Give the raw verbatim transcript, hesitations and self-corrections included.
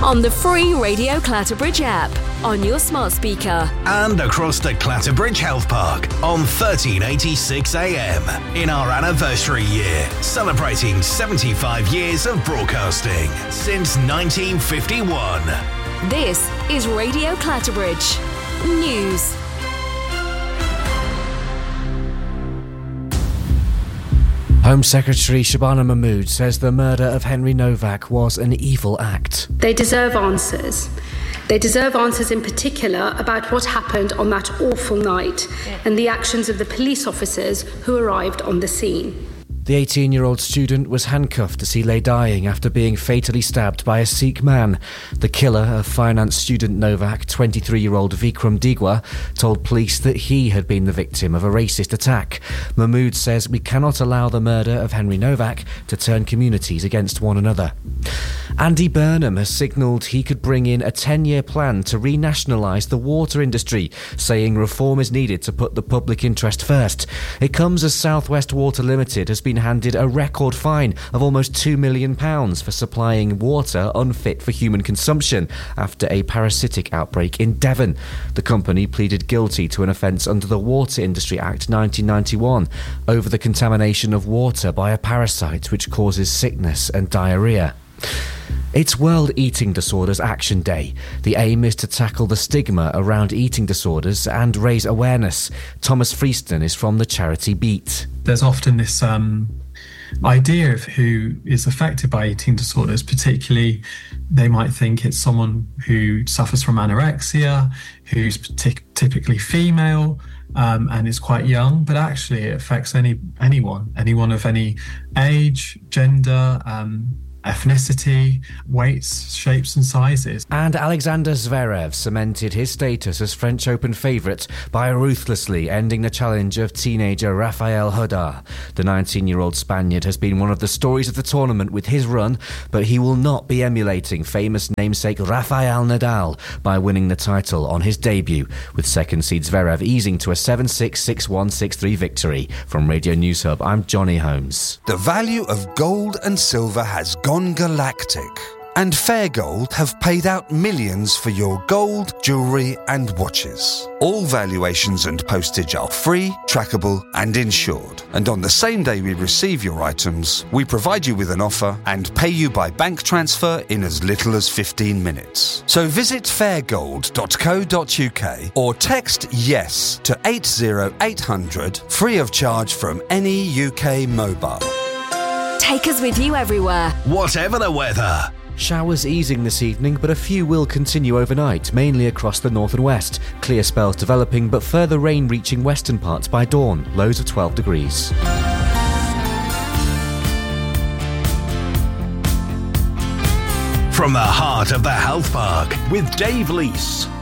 on the free Radio Clatterbridge app, on your smart speaker, and across the Clatterbridge Health Park on thirteen eighty-six A M in our anniversary year, celebrating seventy-five years of broadcasting since nineteen fifty-one. This is Radio Clatterbridge News. Home Secretary Shabana Mahmood says the murder of Henry Novak was an evil act. They deserve answers. They deserve answers in particular about what happened on that awful night and the actions of the police officers who arrived on the scene. The eighteen-year-old student was handcuffed as he lay dying after being fatally stabbed by a Sikh man. The killer of finance student Novak, twenty-three-year-old Vikram Digwa, told police that he had been the victim of a racist attack. Mahmood says we cannot allow the murder of Henry Novak to turn communities against one another. Andy Burnham has signalled he could bring in a ten-year plan to renationalise the water industry, saying reform is needed to put the public interest first. It comes as South West Water Limited has been handed a record fine of almost two million pounds for supplying water unfit for human consumption after a parasitic outbreak in Devon. The company pleaded guilty to an offence under the Water Industry Act nineteen ninety-one over the contamination of water by a parasite which causes sickness and diarrhoea. It's World Eating Disorders Action Day. The aim is to tackle the stigma around eating disorders and raise awareness. Thomas Freeston is from the charity Beat. There's often this um, idea of who is affected by eating disorders, particularly they might think it's someone who suffers from anorexia, who's t- typically female, um, and is quite young, but actually it affects any anyone, anyone of any age, gender, um, ethnicity, weights, shapes and sizes. And Alexander Zverev cemented his status as French Open favourite by ruthlessly ending the challenge of teenager Rafael Nadal. The nineteen-year-old Spaniard has been one of the stories of the tournament with his run, but he will not be emulating famous namesake Rafael Nadal by winning the title on his debut, with second seed Zverev easing to a seven six, six one, six three victory. From Radio News Hub, I'm Johnny Holmes. The value of gold and silver has gone Gone galactic, and Fair Gold have paid out millions for your gold, jewellery and watches. All valuations and postage are free, trackable and insured. And on the same day we receive your items, we provide you with an offer and pay you by bank transfer in as little as fifteen minutes. So visit fair gold dot co dot uk or text YES to eight zero eight hundred, free of charge from any U K mobile. Take us with you everywhere, whatever the weather. Showers easing this evening, but a few will continue overnight, mainly across the north and west. Clear spells developing, but further rain reaching western parts by dawn, lows of twelve degrees. From the heart of the Health Park with Dave Lease.